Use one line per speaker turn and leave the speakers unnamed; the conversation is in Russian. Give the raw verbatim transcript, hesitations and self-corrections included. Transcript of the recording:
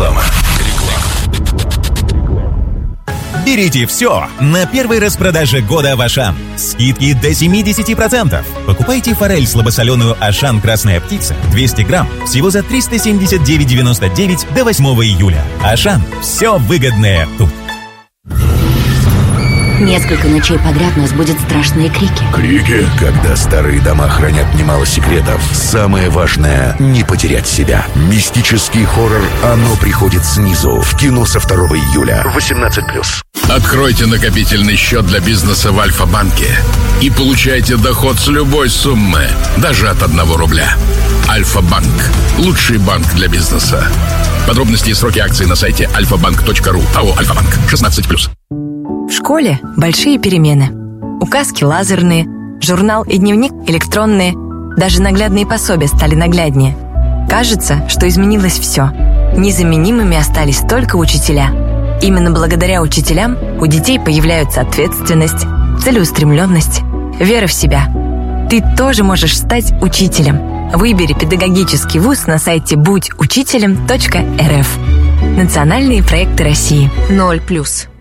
Реклама.
Берите все на первой распродаже года в Ашан. Скидки до семьдесят процентов. Покупайте форель слабосоленую Ашан «Красная птица» двести грамм всего за триста семьдесят девять девяносто девять до восьмого июля. Ашан. Все выгодное тут.
Несколько ночей подряд нас будут страшные крики.
Крики? Когда старые дома хранят немало секретов, самое важное — не потерять себя. Мистический хоррор «Оно приходит снизу» в кино со второго июля. восемнадцать плюс.
Откройте накопительный счет для бизнеса в Альфа-банке и получайте доход с любой суммы, даже от одного рубля. Альфа-банк. Лучший банк для бизнеса. Подробности и сроки акций на сайте альфа банк точка ру. АО «Альфа-банк». шестнадцать плюс.
В школе большие перемены. Указки лазерные, журнал и дневник электронные. Даже наглядные пособия стали нагляднее. Кажется, что изменилось все. Незаменимыми остались только учителя. Именно благодаря учителям у детей появляются ответственность, целеустремленность, вера в себя. Ты тоже можешь стать учителем. Выбери педагогический вуз на сайте будь учителем точка эр эф. Национальные проекты России.
Ноль плюс.